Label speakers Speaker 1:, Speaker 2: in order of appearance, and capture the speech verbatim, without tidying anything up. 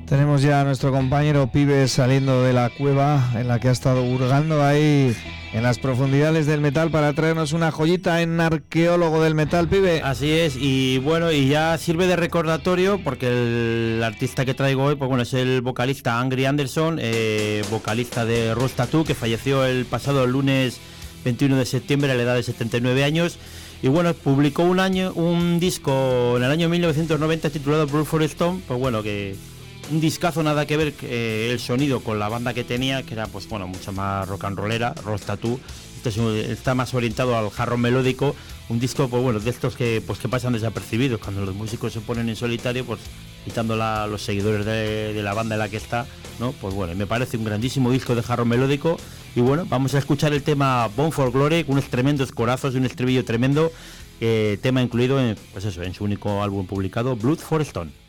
Speaker 1: Tenemos ya a nuestro compañero Pibe saliendo de la cueva en la que ha estado hurgando ahí en las profundidades del metal para traernos una joyita en Arqueólogo del Metal, Pibe.
Speaker 2: Así es, y bueno, y ya sirve de recordatorio porque el artista que traigo hoy, pues bueno, es el vocalista Angry Anderson, eh, vocalista de Rose Tattoo, que falleció el pasado lunes veintiuno de septiembre a la edad de setenta y nueve años. Y bueno, publicó un año un disco en el año mil novecientos noventa titulado Blood for Stone, pues bueno, que un discazo, nada que ver eh, el sonido con la banda que tenía, que era pues bueno, mucho más rock and rollera, Rose Tattoo. Este está más orientado al hard rock melódico, un disco pues bueno, de estos que pues que pasan desapercibidos cuando los músicos se ponen en solitario, pues quitando la, los seguidores de, de la banda en la que está, ¿no? Pues bueno, me parece un grandísimo disco de hard rock melódico. Y bueno, vamos a escuchar el tema Bound for Glory, con unos tremendos corazos y un estribillo tremendo, eh, tema incluido en, pues eso, en su único álbum publicado, Blood for Stone.